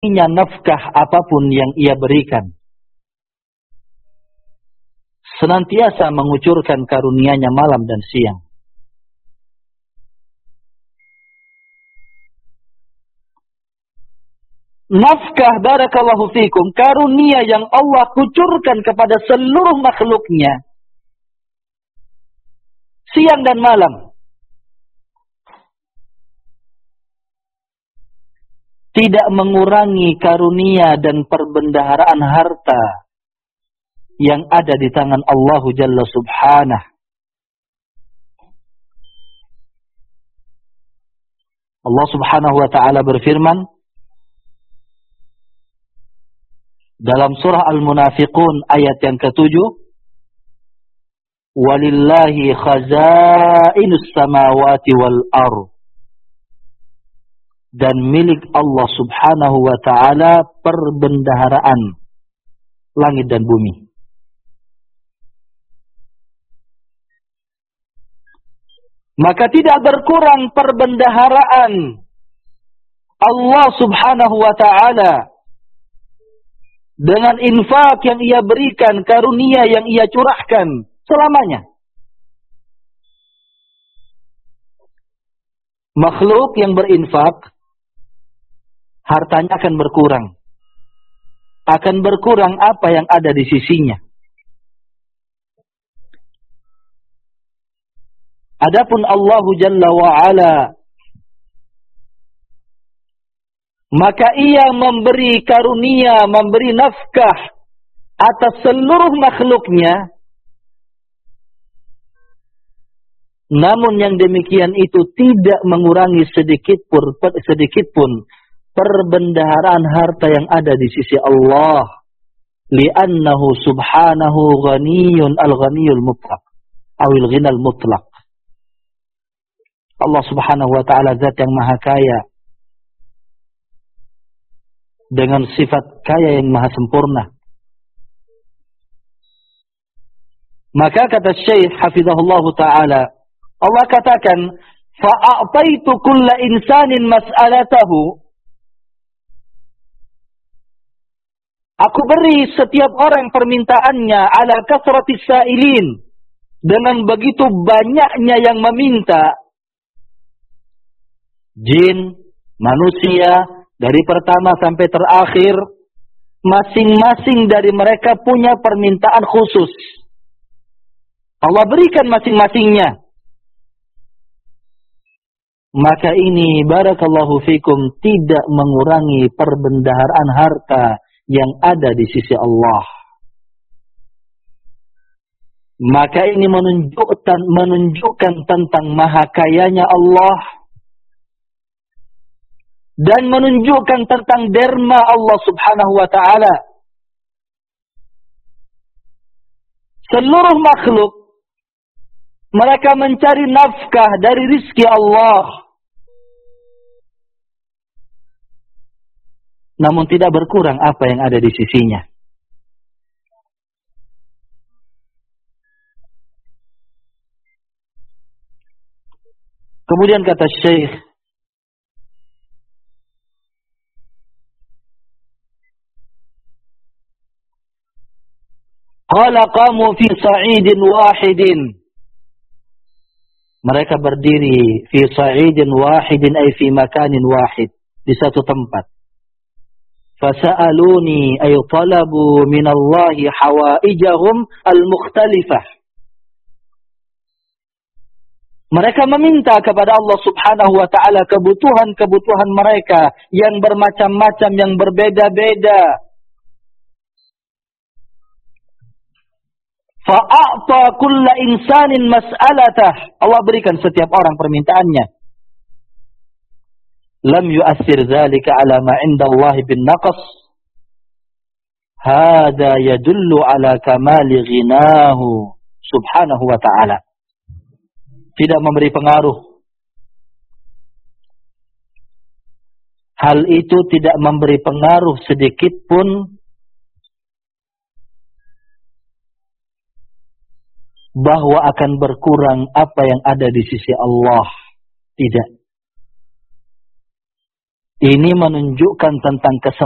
nafkah apapun yang ia berikan, senantiasa mengucurkan karunia-Nya malam dan siang. Nafkah, barakallahu fikum, karunia yang Allah kucurkan kepada seluruh makhluknya, siang dan malam. Tidak mengurangi karunia dan perbendaharaan harta yang ada di tangan Allah Jalla Subhanah. Allah Subhanahu wa ta'ala berfirman dalam surah Al-Munafiqun ayat yang ke-7, walillahi khazainus samawati wal ardh, dan milik Allah Subhanahu wa ta'ala perbendaharaan langit dan bumi. Maka tidak berkurang perbendaharaan Allah Subhanahu wa ta'ala dengan infak yang ia berikan, karunia yang ia curahkan selamanya. Makhluk yang berinfak, hartanya akan berkurang. Akan berkurang apa yang ada di sisinya. Adapun Allah Jalla wa'ala, maka ia memberi karunia, memberi nafkah atas seluruh makhluknya. Namun yang demikian itu tidak mengurangi sedikit pun perbendaharaan harta yang ada di sisi Allah. Li'annahu subhanahu ghaniyun al-ghaniyul mutlaq. Awil ghinal mutlaq. Allah Subhanahu wa ta'ala zat yang maha kaya, dengan sifat kaya yang maha sempurna. Maka kata Syekh hafizahullahu ta'ala, Allah katakan, fa'a'taitu kulla insanin mas'alatahu. Aku beri setiap orang permintaannya ala kasratis sa'ilin, dengan begitu banyaknya yang meminta. Jin, manusia, dari pertama sampai terakhir, masing-masing dari mereka punya permintaan khusus. Allah berikan masing-masingnya. Maka ini, barakallahu fikum, tidak mengurangi perbendaharaan harta yang ada di sisi Allah. Maka ini menunjukkan tentang maha kayanya Allah, dan menunjukkan tentang derma Allah Subhanahu wa ta'ala. Seluruh makhluk, mereka mencari nafkah dari rizki Allah, namun tidak berkurang apa yang ada di sisinya. Kemudian kata Syekh, qala qamu fi sa'idin wahidin. Mereka berdiri fi sa'idin wahidin, ay fi makanin wahid, di satu tempat. Fasa'aluni ay talabu minallahi hawaijahum al-mukhtalifah. Mereka meminta kepada Allah Subhanahu wa ta'ala kebutuhan-kebutuhan mereka yang bermacam-macam, yang berbeda-beda. Fa'a'ta kulla insanin mas'alatah. Allah berikan setiap orang permintaannya. Lam yu'assir dzalika ala ma 'inda Allah bin naqas. Hada yadullu ala kamali ghinahu subhanahu wa ta'ala. Tidak memberi pengaruh. Hal itu tidak memberi pengaruh sedikit pun bahwa akan berkurang apa yang ada di sisi Allah. Tidak. Ini menunjukkan tentang kesempurnaan